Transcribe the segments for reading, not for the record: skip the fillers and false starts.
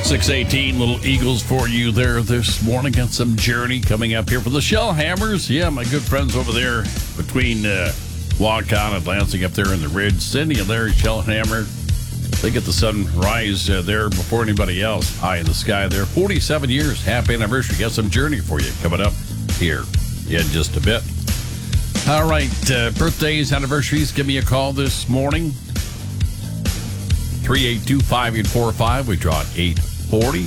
6:18, Little Eagles for you there this morning. Got some Journey coming up here for the Shellhammers. Yeah, my good friends over there between Waukon and Lansing up there in the Ridge. Cindy and Larry Shellhammer. They get the sunrise there before anybody else. High in the sky there. 47 years. Happy anniversary. Got some Journey for you coming up here in just a bit. All right. Birthdays, anniversaries. Give me a call this morning. 382-5845. We draw at 8:40.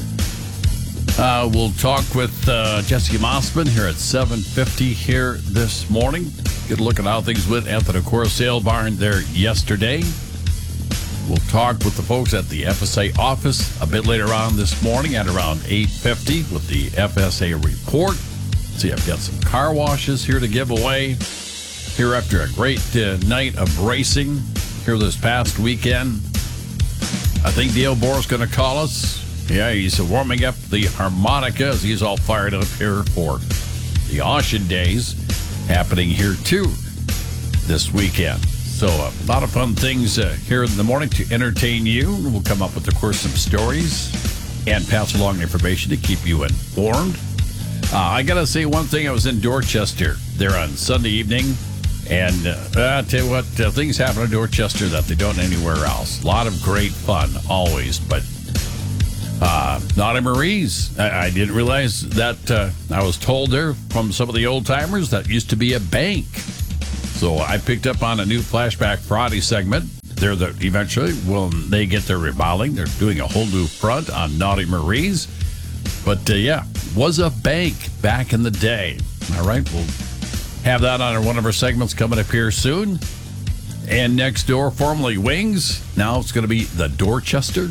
We'll talk with Jesse Mossman here at 7:50 here this morning. Get a look at how things went at the Decorah Sale Barn there yesterday. We'll talk with the folks at the FSA office a bit later on this morning at around 8:50 with the FSA report. See, I've got some car washes here to give away here after a great night of racing here this past weekend. I think Dale Boer's going to call us. Yeah, he's warming up the harmonica as he's all fired up here for the Auction Days happening here too this weekend. So a lot of fun things here in the morning to entertain you. We'll come up with, of course, some stories and pass along information to keep you informed. I got to say one thing. I was in Dorchester there on Sunday evening. And I tell you what, things happen in Dorchester that they don't anywhere else. A lot of great fun, always. But Naughty Marie's, I didn't realize that I was told there from some of the old-timers that used to be a bank. So I picked up on a new Flashback Friday segment. They're eventually, when they get their remodeling, they're doing a whole new front on Naughty Marie's. But, yeah, was a bank back in the day. All right, we'll have that on one of our segments coming up here soon. And next door, formerly Wings, now it's going to be the Dorchester.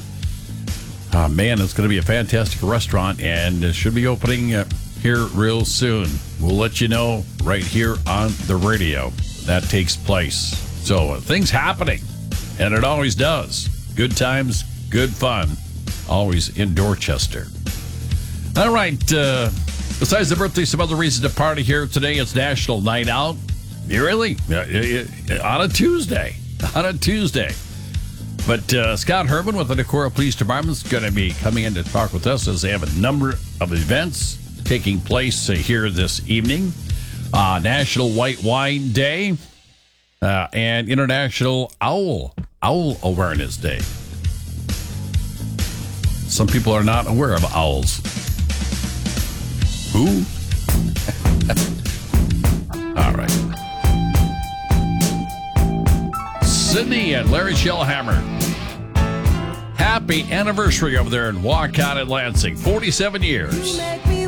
Man, it's going to be a fantastic restaurant, and it should be opening here real soon. We'll let you know right here on the radio that takes place. So things happening, and it always does. Good times, good fun, always in Dorchester. All right, besides the birthday, some other reasons to party here today. It's National Night Out. Really? On a Tuesday. On a Tuesday. But Scott Herman with the Decorah Police Department is going to be coming in to talk with us as they have a number of events taking place here this evening. National White Wine Day and International Owl Awareness Day. Some people are not aware of owls. Who? All right. Sydney and Larry Shellhammer. Happy anniversary over there in Waukon and Lansing. 47 years.